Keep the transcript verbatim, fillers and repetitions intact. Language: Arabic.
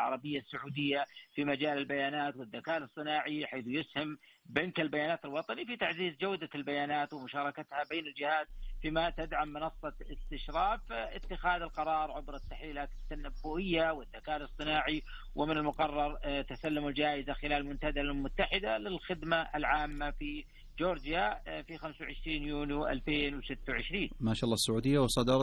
العربية السعودية في مجال البيانات والذكاء الاصطناعي، حيث يسهم بنك البيانات الوطني في تعزيز جودة البيانات ومشاركتها بين الجهات، فيما تدعم منصة استشراف اتخاذ القرار عبر التحليلات التنبؤية والذكاء الاصطناعي. ومن المقرر تسلم الجائزة خلال منتدى الأمم المتحدة للخدمة العامة في جورجيا في خمسة وعشرين يونيو ألفين وستة وعشرين. ما شاء الله، السعودية وصدارة